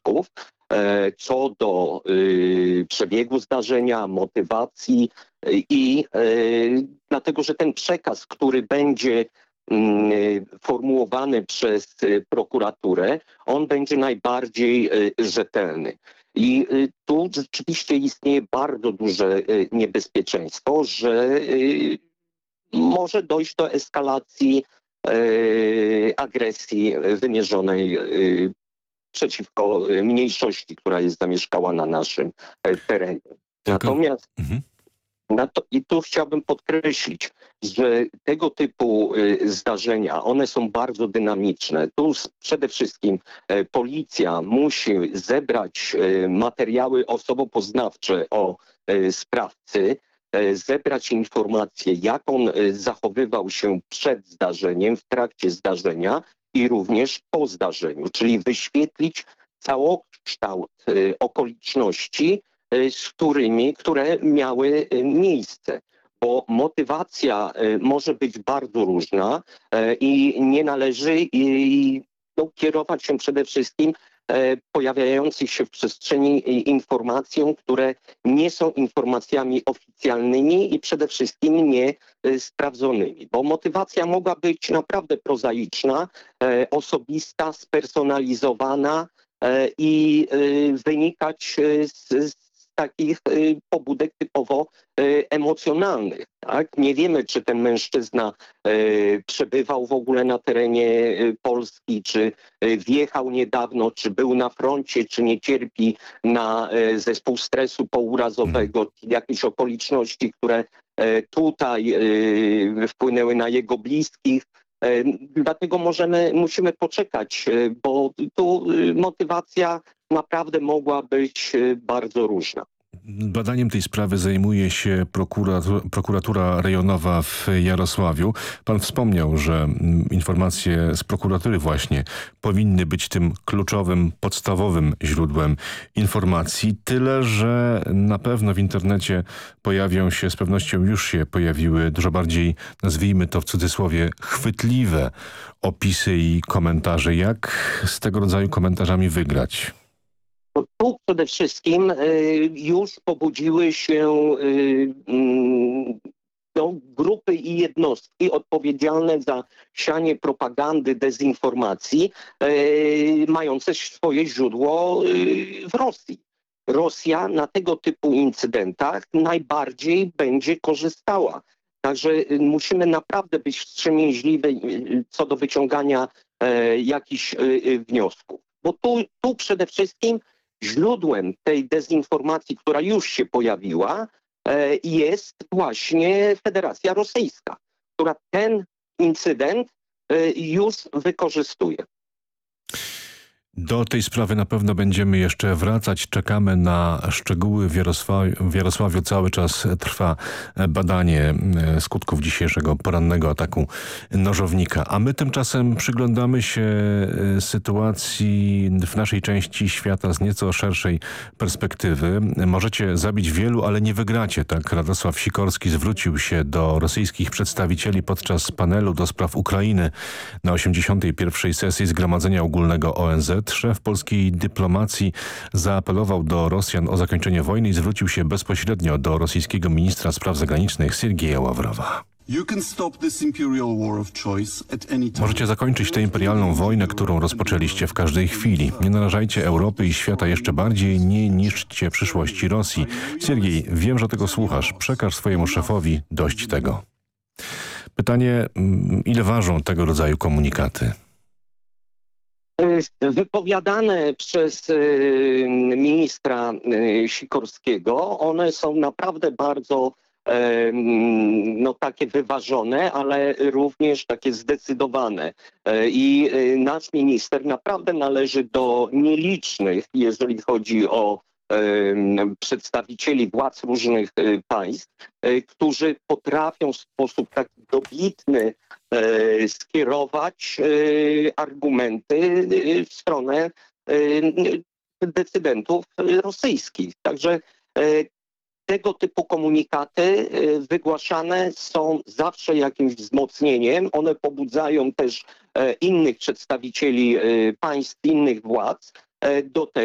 wniosków co do przebiegu zdarzenia, motywacji i dlatego, że ten przekaz, który będzie formułowany przez prokuraturę, on będzie najbardziej rzetelny. I tu rzeczywiście istnieje bardzo duże niebezpieczeństwo, że może dojść do eskalacji agresji wymierzonej przeciwko mniejszości, która jest zamieszkała na naszym terenie. Natomiast i tu chciałbym podkreślić, że tego typu zdarzenia, one są bardzo dynamiczne. Tu przede wszystkim policja musi zebrać materiały osobopoznawcze o sprawcy, zebrać informacje, jak on zachowywał się przed zdarzeniem, w trakcie zdarzenia i również po zdarzeniu, czyli wyświetlić całokształt okoliczności, które miały miejsce. Bo motywacja może być bardzo różna i nie należy kierować się przede wszystkim pojawiających się w przestrzeni informacjom, które nie są informacjami oficjalnymi i przede wszystkim nie sprawdzonymi. Bo motywacja mogła być naprawdę prozaiczna, osobista, spersonalizowana i wynikać z takich pobudek typowo emocjonalnych. Tak? Nie wiemy, czy ten mężczyzna przebywał w ogóle na terenie Polski, czy wjechał niedawno, czy był na froncie, czy nie cierpi na zespół stresu pourazowego, jakieś okoliczności, które tutaj wpłynęły na jego bliskich. Dlatego musimy poczekać, bo tu motywacja naprawdę mogła być bardzo różna. Badaniem tej sprawy zajmuje się prokuratura rejonowa w Jarosławiu. Pan wspomniał, że informacje z prokuratury właśnie powinny być tym kluczowym, podstawowym źródłem informacji. Tyle, że na pewno w internecie pojawią się, z pewnością już się pojawiły dużo bardziej, nazwijmy to w cudzysłowie, chwytliwe opisy i komentarze. Jak z tego rodzaju komentarzami wygrać? Tu przede wszystkim już pobudziły się grupy i jednostki odpowiedzialne za sianie propagandy, dezinformacji, mające swoje źródło w Rosji. Rosja na tego typu incydentach najbardziej będzie korzystała. Także musimy naprawdę być wstrzemięźliwi co do wyciągania jakichś wniosków. Bo tu przede wszystkim źródłem tej dezinformacji, która już się pojawiła, jest właśnie Federacja Rosyjska, która ten incydent już wykorzystuje. Do tej sprawy na pewno będziemy jeszcze wracać. Czekamy na szczegóły. W Jarosławiu cały czas trwa badanie skutków dzisiejszego porannego ataku nożownika. A my tymczasem przyglądamy się sytuacji w naszej części świata z nieco szerszej perspektywy. Możecie zabić wielu, ale nie wygracie. Tak Radosław Sikorski zwrócił się do rosyjskich przedstawicieli podczas panelu do spraw Ukrainy na 81. sesji Zgromadzenia Ogólnego ONZ. Szef polskiej dyplomacji zaapelował do Rosjan o zakończenie wojny i zwrócił się bezpośrednio do rosyjskiego ministra spraw zagranicznych Siergieja Ławrowa. Możecie zakończyć tę imperialną wojnę, którą rozpoczęliście w każdej chwili. Nie narażajcie Europy i świata jeszcze bardziej, nie niszczcie przyszłości Rosji. Siergiej, wiem, że tego słuchasz. Przekaż swojemu szefowi dość tego. Pytanie, ile ważą tego rodzaju komunikaty? Wypowiadane przez ministra Sikorskiego, one są naprawdę bardzo takie wyważone, ale również takie zdecydowane. I nasz minister naprawdę należy do nielicznych, jeżeli chodzi o przedstawicieli władz różnych państw, którzy potrafią w sposób taki dobitny skierować argumenty w stronę decydentów rosyjskich. Także tego typu komunikaty wygłaszane są zawsze jakimś wzmocnieniem. One pobudzają też innych przedstawicieli państw, innych władz do tego,